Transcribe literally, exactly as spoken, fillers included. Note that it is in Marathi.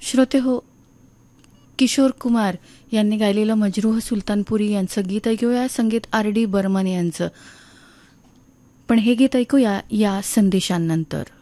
श्रोते हो, किशोर कुमार यांनी गायलेलं मजरूह सुलतानपुरी यांचं गीत ऐकूया, संगीत आर डी बर्मन यांचं. पण हे गीत ऐकूया या संदेशांनंतर.